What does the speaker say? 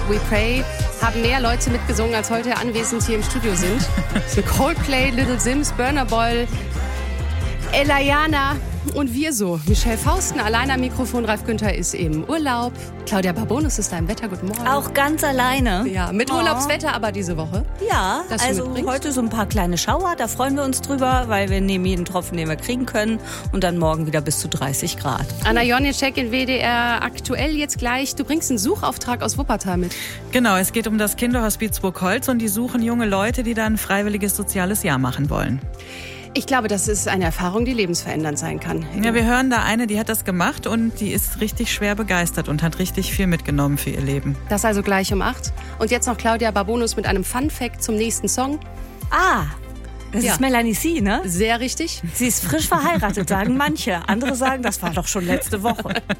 We Pray haben mehr Leute mitgesungen, als heute anwesend hier im Studio sind. Das sind Coldplay, Little Sims, Burna Boy, Elayana und wir so. Michelle Fausten allein am Mikrofon, Ralf Günther ist im Urlaub. Claudia Barbonus ist da im Wetter, guten Morgen. Auch ganz alleine. Ja, mit Urlaubswetter aber diese Woche. Ja, also heute so ein paar kleine Schauer, da freuen wir uns drüber, weil wir nehmen jeden Tropfen, den wir kriegen können und dann morgen wieder bis zu 30 Grad. Anna Jonischek in WDR aktuell jetzt gleich. Du bringst einen Suchauftrag aus Wuppertal mit. Genau, es geht um das Kinderhospiz Burgholz und die suchen junge Leute, die da ein freiwilliges soziales Jahr machen wollen. Ich glaube, das ist eine Erfahrung, die lebensverändernd sein kann. Ja, wir hören da eine, die hat das gemacht und die ist richtig schwer begeistert und hat richtig viel mitgenommen für ihr Leben. Das also gleich um 8. Und jetzt noch Claudia Barbonus mit einem Fun-Fact zum nächsten Song. Das ist Melanie C., ne? Sehr richtig. Sie ist frisch verheiratet, sagen manche. Andere sagen, das war doch schon letzte Woche.